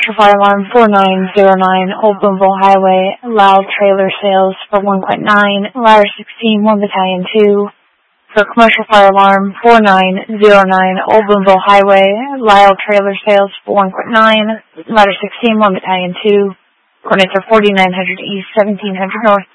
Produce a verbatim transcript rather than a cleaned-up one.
Commercial Fire Alarm four nine zero nine, Old Boonville Highway, Loud Trailer Sales for one point nine, Ladder sixteen, one Battalion two. For Commercial Fire Alarm four nine zero nine, Old Boonville Highway, Loud Trailer Sales for one point nine, Ladder sixteen, one Battalion two. Coordinates are forty-nine hundred East, seventeen hundred North.